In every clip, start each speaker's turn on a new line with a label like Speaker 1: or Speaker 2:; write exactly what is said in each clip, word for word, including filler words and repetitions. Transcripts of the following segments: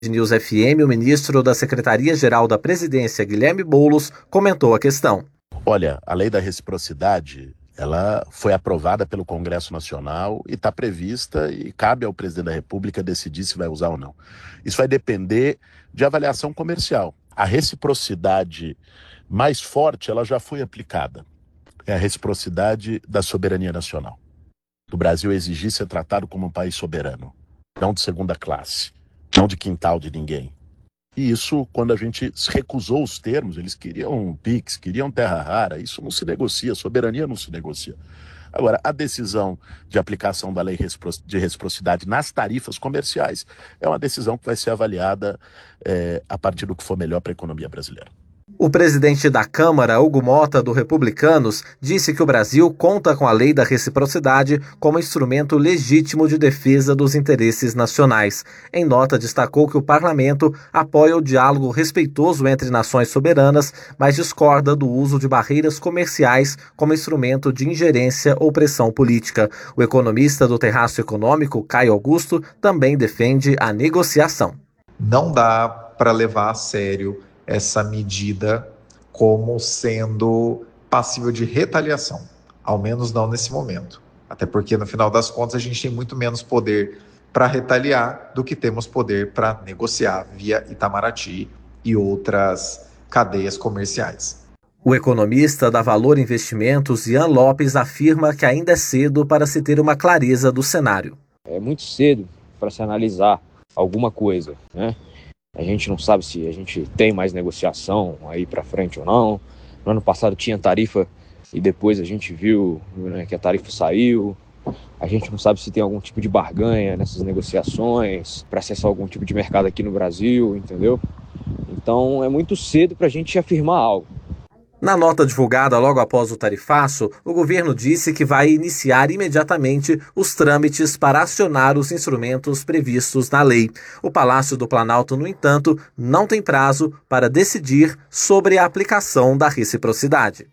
Speaker 1: News F M, o ministro da Secretaria-Geral da Presidência, Guilherme Boulos, comentou a questão.
Speaker 2: Olha, a lei da reciprocidade, ela foi aprovada pelo Congresso Nacional e está prevista e cabe ao presidente da República decidir se vai usar ou não. Isso vai depender de avaliação comercial. A reciprocidade mais forte, ela já foi aplicada. É a reciprocidade da soberania nacional. O Brasil exigir ser tratado como um país soberano, não de segunda classe, não de quintal de ninguém. E isso, quando a gente recusou os termos, eles queriam um Pix, queriam terra rara, isso não se negocia, soberania não se negocia. Agora, a decisão de aplicação da lei de reciprocidade nas tarifas comerciais é uma decisão que vai ser avaliada é, a partir do que for melhor para a economia brasileira.
Speaker 1: O presidente da Câmara, Hugo Mota, do Republicanos, disse que o Brasil conta com a lei da reciprocidade como instrumento legítimo de defesa dos interesses nacionais. Em nota, destacou que o parlamento apoia o diálogo respeitoso entre nações soberanas, mas discorda do uso de barreiras comerciais como instrumento de ingerência ou pressão política. O economista do Terraço Econômico, Caio Augusto, também defende a negociação.
Speaker 3: Não dá para levar a sério essa medida como sendo passível de retaliação, ao menos não nesse momento. Até porque, no final das contas, a gente tem muito menos poder para retaliar do que temos poder para negociar via Itamaraty e outras cadeias comerciais.
Speaker 1: O economista da Valor Investimentos, Ian Lopes, afirma que ainda é cedo para se ter uma clareza do cenário.
Speaker 4: É muito cedo para se analisar alguma coisa, né? A gente não sabe se a gente tem mais negociação aí para frente ou não. No ano passado tinha tarifa e depois a gente viu, né, que a tarifa saiu. A gente não sabe se tem algum tipo de barganha nessas negociações para acessar algum tipo de mercado aqui no Brasil, entendeu? Então é muito cedo para a gente afirmar algo.
Speaker 1: Na nota divulgada logo após o tarifaço, o governo disse que vai iniciar imediatamente os trâmites para acionar os instrumentos previstos na lei. O Palácio do Planalto, no entanto, não tem prazo para decidir sobre a aplicação da reciprocidade.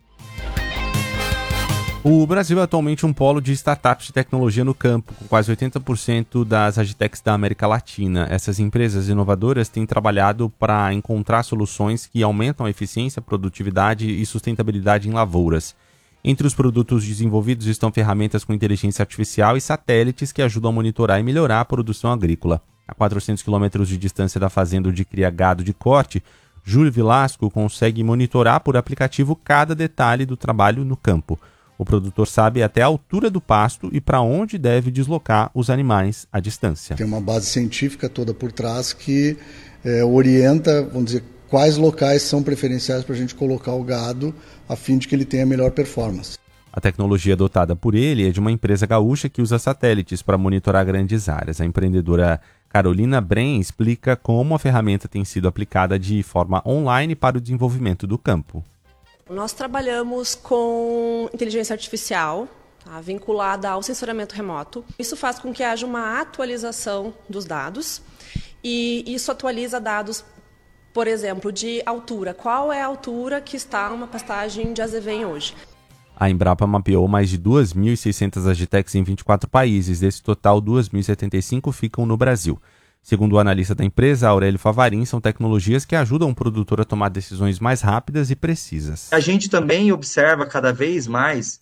Speaker 5: O Brasil é atualmente um polo de startups de tecnologia no campo, com quase oitenta por cento das agtechs da América Latina. Essas empresas inovadoras têm trabalhado para encontrar soluções que aumentam a eficiência, produtividade e sustentabilidade em lavouras. Entre os produtos desenvolvidos estão ferramentas com inteligência artificial e satélites que ajudam a monitorar e melhorar a produção agrícola. A quatrocentos quilômetros de distância da fazenda onde cria gado de corte, Júlio Vilasco consegue monitorar por aplicativo cada detalhe do trabalho no campo. O produtor sabe até a altura do pasto e para onde deve deslocar os animais à distância.
Speaker 6: Tem uma base científica toda por trás que é, orienta, vamos dizer, quais locais são preferenciais para a gente colocar o gado a fim de que ele tenha melhor performance.
Speaker 5: A tecnologia adotada por ele é de uma empresa gaúcha que usa satélites para monitorar grandes áreas. A empreendedora Carolina Bren explica como a ferramenta tem sido aplicada de forma online para o desenvolvimento do campo.
Speaker 7: Nós trabalhamos com inteligência artificial, tá, vinculada ao sensoramento remoto. Isso faz com que haja uma atualização dos dados e isso atualiza dados, por exemplo, de altura. Qual é a altura que está uma pastagem de azevém hoje?
Speaker 5: A Embrapa mapeou mais de duas mil e seiscentas agtechs em vinte e quatro países. Desse total, duas mil e setenta e cinco ficam no Brasil. Segundo o analista da empresa, Aurélio Favarin, são tecnologias que ajudam o produtor a tomar decisões mais rápidas e precisas.
Speaker 8: A gente também observa cada vez mais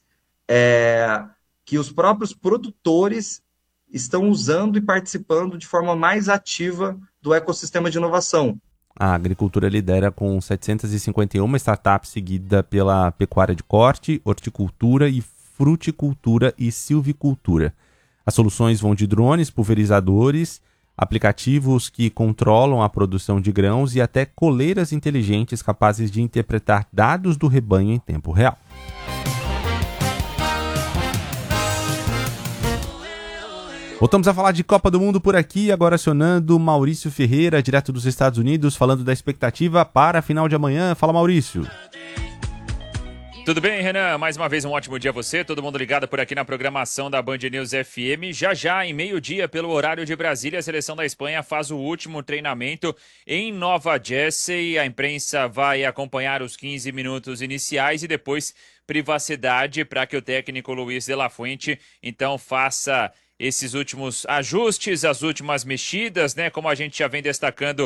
Speaker 8: é, que os próprios produtores estão usando e participando de forma mais ativa do ecossistema de inovação.
Speaker 5: A agricultura lidera com setecentas e cinquenta e uma startups, seguida pela pecuária de corte, horticultura e fruticultura e silvicultura. As soluções vão de drones, pulverizadores, aplicativos que controlam a produção de grãos e até coleiras inteligentes capazes de interpretar dados do rebanho em tempo real. Voltamos a falar de Copa do Mundo por aqui, agora acionando Maurício Ferreira, direto dos Estados Unidos, falando da expectativa para a final de amanhã. Fala, Maurício.
Speaker 9: Tudo bem, Renan? Mais uma vez um ótimo dia a você, todo mundo ligado por aqui na programação da Band News F M. Já já, em meio-dia, pelo horário de Brasília, a seleção da Espanha faz o último treinamento em Nova Jersey. A imprensa vai acompanhar os quinze minutos iniciais e depois privacidade para que o técnico Luiz de la Fuente então faça esses últimos ajustes, as últimas mexidas, né? Como a gente já vem destacando